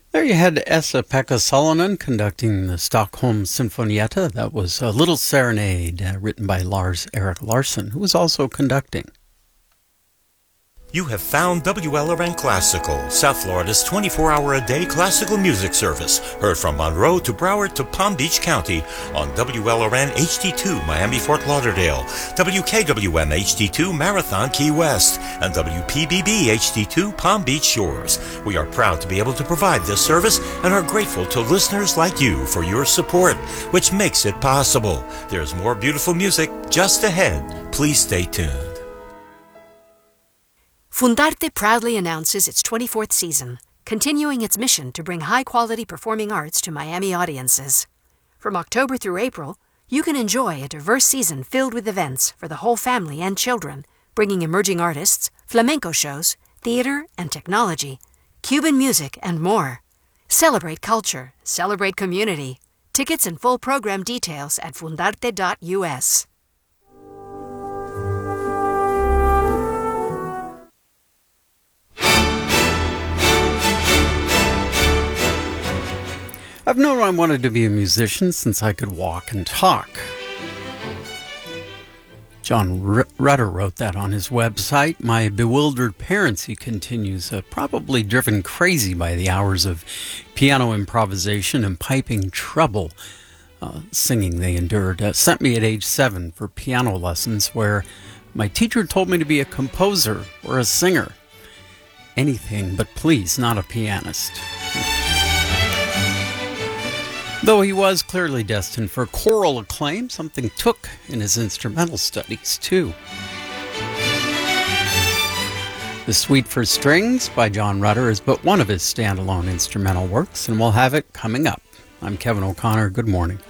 There you had Esa-Pekka Salonen conducting the Stockholm Sinfonietta. That was a little serenade written by Lars-Erik Larsson, who was also conducting. You have found WLRN Classical, South Florida's 24-hour-a-day classical music service. Heard from Monroe to Broward to Palm Beach County on WLRN HD2 Miami-Fort Lauderdale, WKWM HD2 Marathon Key West, and WPBB HD2 Palm Beach Shores. We are proud to be able to provide this service and are grateful to listeners like you for your support, which makes it possible. There's more beautiful music just ahead. Please stay tuned. Fundarte proudly announces its 24th season, continuing its mission to bring high-quality performing arts to Miami audiences. From October through April, you can enjoy a diverse season filled with events for the whole family and children, bringing emerging artists, flamenco shows, theater and technology, Cuban music, and more. Celebrate culture, celebrate community. Tickets and full program details at fundarte.us. I've known I wanted to be a musician since I could walk and talk. John Rutter wrote that on his website. My bewildered parents, he continues, probably driven crazy by the hours of piano improvisation and piping treble singing they endured, sent me at age 7 for piano lessons where my teacher told me to be a composer or a singer. Anything but please not a pianist. Though he was clearly destined for choral acclaim, something took in his instrumental studies, too. The Suite for Strings by John Rutter is but one of his standalone instrumental works, and we'll have it coming up. I'm Kevin O'Connor. Good morning.